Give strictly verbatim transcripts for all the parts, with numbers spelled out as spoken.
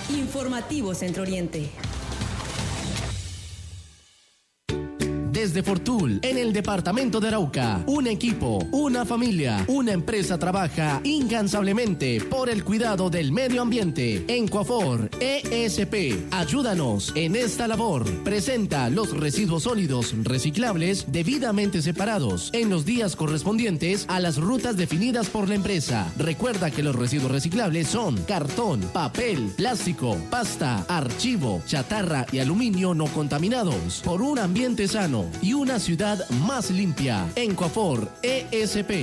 Informativo Centro Oriente. Desde Fortul, en el departamento de Arauca, un equipo, una familia, una empresa trabaja incansablemente por el cuidado del medio ambiente. Encuafor E S P, ayúdanos en esta labor. Presenta los residuos sólidos reciclables debidamente separados en los días correspondientes a las rutas definidas por la empresa. Recuerda que los residuos reciclables son cartón, papel, plástico, pasta, archivo, chatarra y aluminio no contaminados, por un ambiente sano y una ciudad más limpia. Encuafor E S P.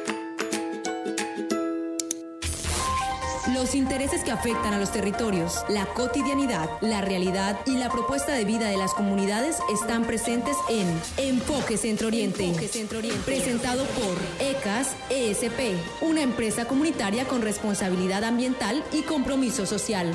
Los intereses que afectan a los territorios, la cotidianidad, la realidad y la propuesta de vida de las comunidades están presentes en Enfoque Centro Oriente, Enfoque Centro Oriente. Presentado por ECAS E S P, una empresa comunitaria con responsabilidad ambiental y compromiso social.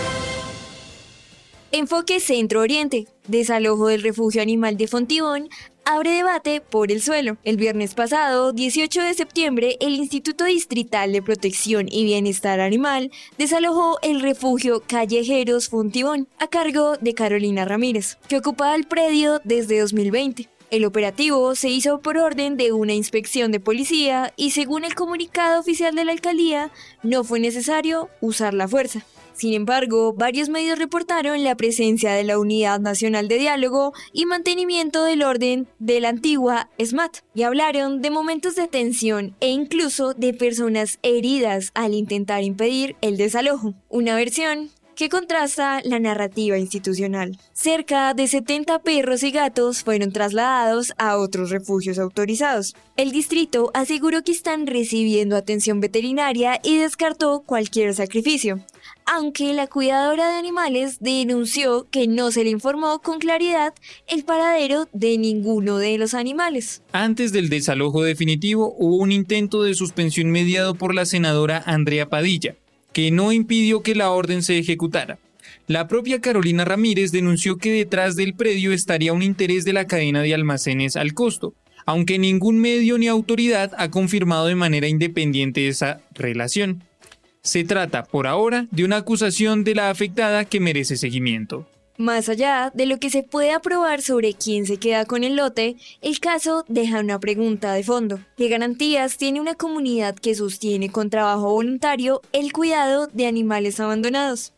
Enfoque Centro Oriente, desalojo del refugio animal de Fontibón, abre debate por el suelo. El viernes pasado, dieciocho de septiembre, el Instituto Distrital de Protección y Bienestar Animal desalojó el refugio Callejeros Fontibón, a cargo de Carolina Ramírez, que ocupaba el predio desde dos mil veinte. El operativo se hizo por orden de una inspección de policía y, según el comunicado oficial de la alcaldía, no fue necesario usar la fuerza. Sin embargo, varios medios reportaron la presencia de la Unidad Nacional de Diálogo y Mantenimiento del Orden de la antigua SMAT y hablaron de momentos de tensión e incluso de personas heridas al intentar impedir el desalojo. Una versión que contrasta la narrativa institucional. Cerca de setenta perros y gatos fueron trasladados a otros refugios autorizados. El distrito aseguró que están recibiendo atención veterinaria y descartó cualquier sacrificio, aunque la cuidadora de animales denunció que no se le informó con claridad el paradero de ninguno de los animales. Antes del desalojo definitivo, hubo un intento de suspensión mediado por la senadora Andrea Padilla, que no impidió que la orden se ejecutara. La propia Carolina Ramírez denunció que detrás del predio estaría un interés de la cadena de almacenes al costo, aunque ningún medio ni autoridad ha confirmado de manera independiente esa relación. Se trata, por ahora, de una acusación de la afectada que merece seguimiento. Más allá de lo que se puede aprobar sobre quién se queda con el lote, el caso deja una pregunta de fondo. ¿Qué garantías tiene una comunidad que sostiene con trabajo voluntario el cuidado de animales abandonados?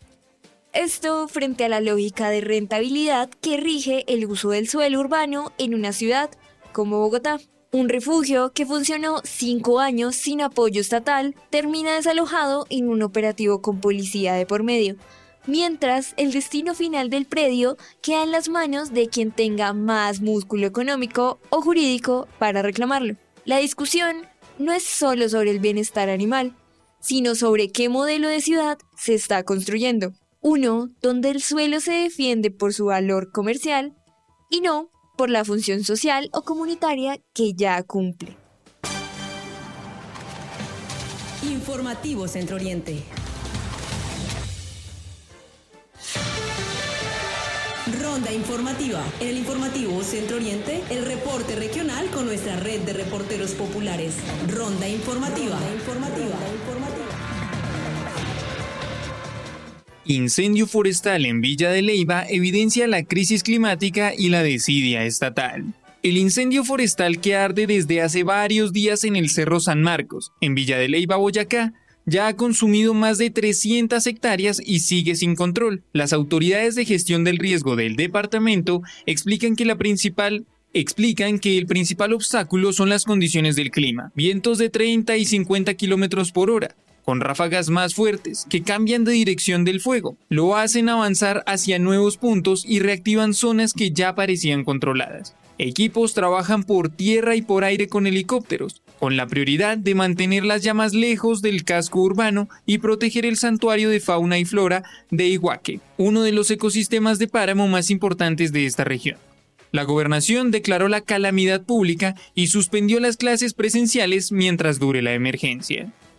Esto frente a la lógica de rentabilidad que rige el uso del suelo urbano en una ciudad como Bogotá. Un refugio que funcionó cinco años sin apoyo estatal termina desalojado en un operativo con policía de por medio, mientras el destino final del predio queda en las manos de quien tenga más músculo económico o jurídico para reclamarlo. La discusión no es solo sobre el bienestar animal, sino sobre qué modelo de ciudad se está construyendo. Uno donde el suelo se defiende por su valor comercial y no por la función social o comunitaria que ya cumple. Informativo Centro Oriente. Ronda informativa. En el Informativo Centro Oriente, el reporte regional con nuestra red de reporteros populares. Ronda informativa. Ronda informativa. informativa. Incendio forestal en Villa de Leyva evidencia la crisis climática y la desidia estatal. El incendio forestal que arde desde hace varios días en el Cerro San Marcos, en Villa de Leyva, Boyacá, ya ha consumido más de trescientas hectáreas y sigue sin control. Las autoridades de gestión del riesgo del departamento explican que la principal explican que el principal obstáculo son las condiciones del clima, vientos de treinta y cincuenta kilómetros por hora, con ráfagas más fuertes que cambian de dirección del fuego, lo hacen avanzar hacia nuevos puntos y reactivan zonas que ya parecían controladas. Equipos trabajan por tierra y por aire con helicópteros, con la prioridad de mantener las llamas lejos del casco urbano y proteger el santuario de fauna y flora de Iguaque, uno de los ecosistemas de páramo más importantes de esta región. La gobernación declaró la calamidad pública y suspendió las clases presenciales mientras dure la emergencia.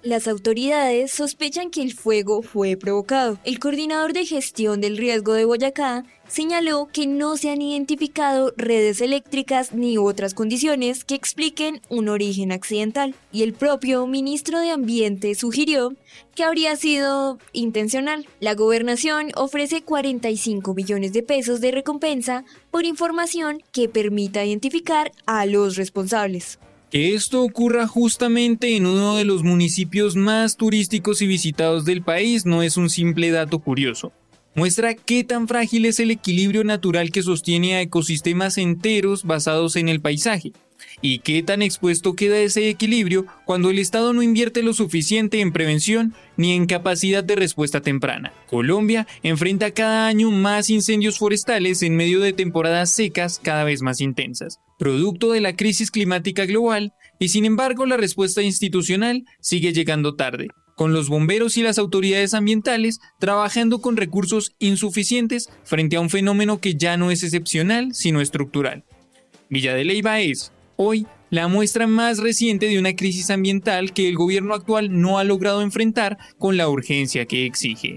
Las autoridades sospechan que el fuego fue provocado. El coordinador de gestión del riesgo de Boyacá señaló que no se han identificado redes eléctricas ni otras condiciones que expliquen un origen accidental. Y el propio ministro de Ambiente sugirió que habría sido intencional. La gobernación ofrece cuarenta y cinco millones de pesos de recompensa por información que permita identificar a los responsables. Que esto ocurra justamente en uno de los municipios más turísticos y visitados del país no es un simple dato curioso. Muestra qué tan frágil es el equilibrio natural que sostiene a ecosistemas enteros basados en el paisaje, y qué tan expuesto queda ese equilibrio cuando el Estado no invierte lo suficiente en prevención ni en capacidad de respuesta temprana. Colombia enfrenta cada año más incendios forestales en medio de temporadas secas cada vez más intensas, producto de la crisis climática global, y sin embargo la respuesta institucional sigue llegando tarde, con los bomberos y las autoridades ambientales trabajando con recursos insuficientes frente a un fenómeno que ya no es excepcional, sino estructural. Villa de Leyva es, hoy, la muestra más reciente de una crisis ambiental que el gobierno actual no ha logrado enfrentar con la urgencia que exige.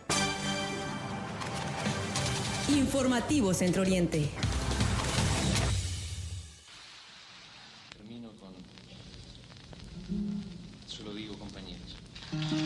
Informativo Centro Oriente. Termino con... Solo digo, compañeros.